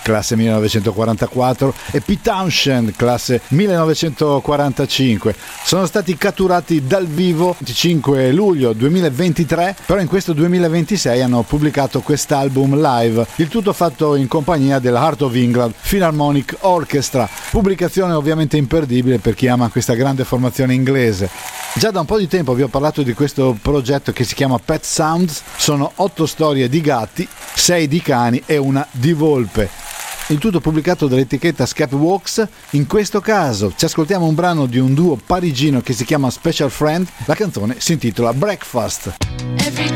classe 1944, e Pete Townshend, classe 1945. Sono stati catturati dal vivo il 25 luglio 2023, però in questo 2026 hanno pubblicato quest'album live, il tutto fatto in compagnia della Heart of England Philharmonic Orchestra, pubblicazione ovviamente imperdibile per chi ama questa grande formazione inglese. Già da un po' di tempo vi ho parlato di questo progetto che si chiama Pet Sounds. Sono 8 storie di gatti, 6 di cani e una di volpe. Il tutto pubblicato dall'etichetta Scapwalks. In questo caso ci ascoltiamo un brano di un duo parigino che si chiama Special Friend. La canzone si intitola Breakfast. Every